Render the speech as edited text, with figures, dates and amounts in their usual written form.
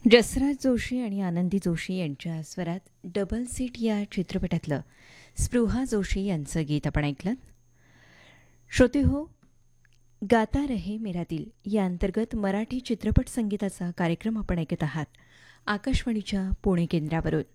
जसराज जोशी आणि आनंदी जोशी यांच्या स्वरात डबल सीट या चित्रपटातलं स्पृहा जोशी यांचं गीत आपण ऐकलं. श्रोते हो, गाता रहे मेरा दिल या अंतर्गत मराठी चित्रपट संगीताचा कार्यक्रम आपण ऐकत आहात आकाशवाणीच्या पुणे केंद्रावरून.